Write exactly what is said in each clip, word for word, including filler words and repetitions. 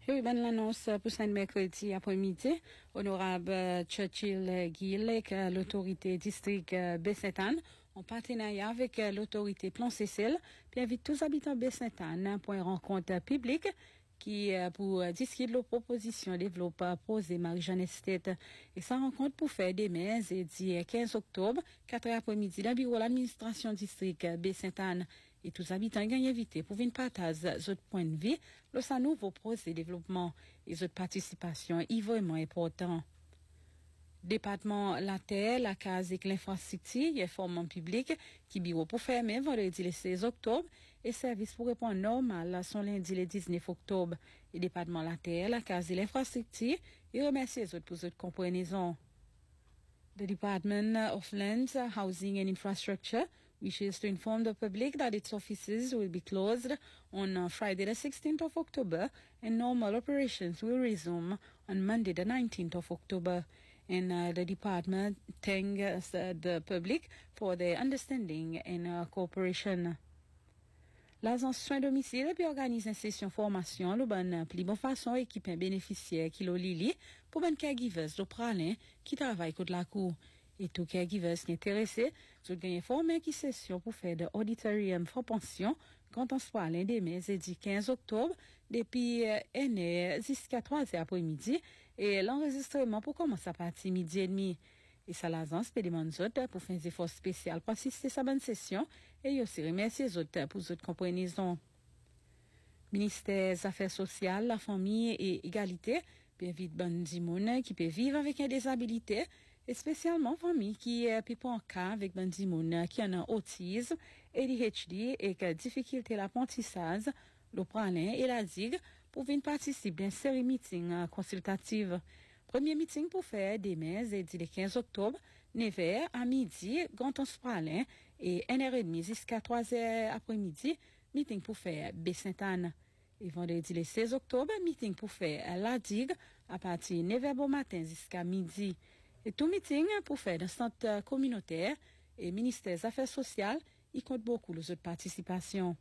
Oui, ben l'annonce pour ce mercredi après-midi, honorable Churchill Gill avec l'autorité district Baie-Sainte-Anne, en partenariat avec l'autorité Plan-Cécile, puis invite tous les habitants Baie-Sainte-Anne pour une rencontre publique qui pour discuter de la proposition développée posée Marie-Jeanne Estate. Et sa rencontre pour faire des mers et dit quinze octobre, quatre heures après-midi, dans le bureau de l'administration district Baie-Sainte-Anne. Et tous les habitants gagnent invité pour venir partager votre point de vue, le nouveau projet de développement et votre participation est vraiment important. Département la terre, la case et l'infrastructure, il y a formation public qui bureau pour fermer vendredi le seize octobre et service pour répondre normal sont lundi le dix-neuf octobre. Et département la terre, la case et l'infrastructure, et remercie les autres pour votre compréhension. The Department of Lands, Housing and Infrastructure wishes to inform the public that its offices will be closed on uh, Friday the sixteenth of October and normal operations will resume on Monday the nineteenth of October. And uh, the department thanks uh, the public for their understanding and uh, cooperation. L'agence soins domicile puis organise une session formation le bon plus bonne façon équipe un bénéficiaire qui lo lili pour ben caregivers de pralin qui travaille contre la cour et tout caregivers qui intéressé sont gagner formé qui session pour faire de auditorium for pension quand on se parle des mai et du quinze octobre depuis une heure jusqu'à trois heures après-midi et l'enregistrement pour commencer à partir midi et demi. Et ça l'agence peut demander aux autres pour faire des efforts spéciaux pour assister à sa bonne session et aussi remercier les autres pour votre compréhension. Ministère des Affaires sociales, la famille et égalité peut inviter bonne dimoun qui peut vivre avec une disabilité et spécialement famille qui peut pas en cas avec bonne dimoun qui en a autisme, A D H D et qui a difficulté l'apprentissage, le pralin et la digue pour venir participer à une série de meetings consultatifs. Premier meeting pour faire des mers et le quinze octobre, neuf heures à midi, Ganton Spralin, et une heure trente jusqu'à trois heures après-midi, meeting pour faire Baie-Sainte-Anne. Et vendredi le seize octobre, meeting pour faire la digue à partir de neuf heures au matin jusqu'à midi. Et tout meeting pour faire dans le centre communautaire et ministère des Affaires sociales, il compte beaucoup les autres participations.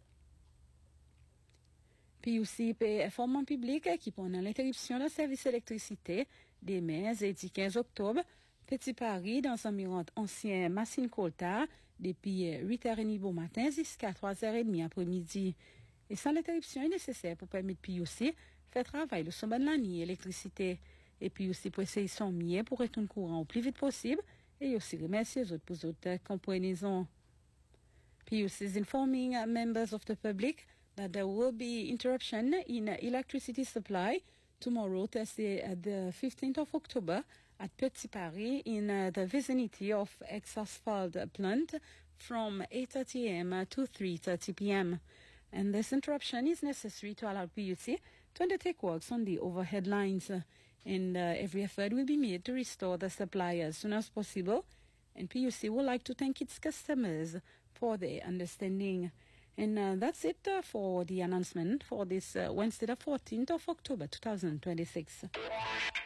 Puis aussi, information publique qui pendant l'interruption du service d'électricité des mers et du quinze octobre, Petit Paris dans environ ancien Massine Colta depuis huit heures trente au matin jusqu'à trois heures trente après-midi. Et sans l'interruption est nécessaire pour permettre puis aussi faire travail le sommet de l'année électricité. Et puis aussi pour essayer son mieux pour retourner courant au plus vite possible et aussi remercier les autres pour les autres compréhensions. Puis aussi informing members of the public that there will be interruption in electricity supply tomorrow, Thursday, uh, the fifteenth of October, at Petit Paris in uh, the vicinity of ex-asphalt plant from eight thirty a.m. to three thirty p.m. And this interruption is necessary to allow P U C to undertake works on the overhead lines. And uh, every effort will be made to restore the supply as soon as possible. And P U C would like to thank its customers for their understanding. And uh, that's it uh, for the announcement for this uh, Wednesday, the fourteenth of October, two thousand twenty-six.